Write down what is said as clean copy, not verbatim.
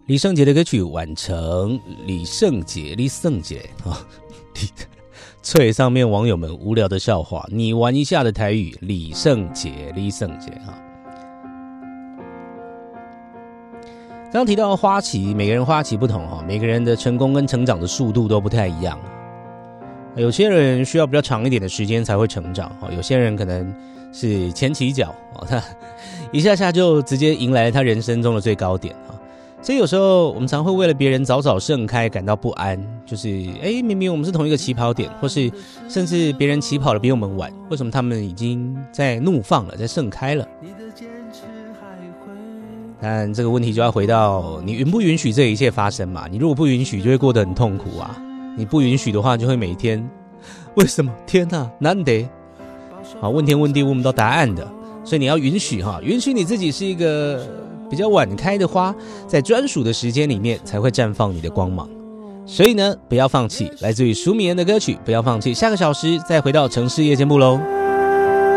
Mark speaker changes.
Speaker 1: 李圣杰的歌曲完成，李圣杰啊，脆上面网友们无聊的笑话，你玩一下的台语，李圣杰啊。刚刚提到花期，每个人花期不同哈，每个人的成功跟成长的速度都不太一样。有些人需要比较长一点的时间才会成长，有些人可能是前起脚，他一下下就直接迎来了他人生中的最高点。所以有时候我们常会为了别人早早盛开感到不安，就是明明我们是同一个起跑点，或是甚至别人起跑的比我们晚，为什么他们已经在怒放了，在盛开了？但这个问题就要回到你允不允许这一切发生嘛？你如果不允许，就会过得很痛苦啊。你不允许的话，就会每天为什么？天哪，难得问天问地问不到答案的。所以你要允许允许你自己是一个比较晚开的花，在专属的时间里面才会绽放你的光芒。所以呢，不要放弃，来自于舒米恩的歌曲《不要放弃》。下个小时再回到城市夜间部喽。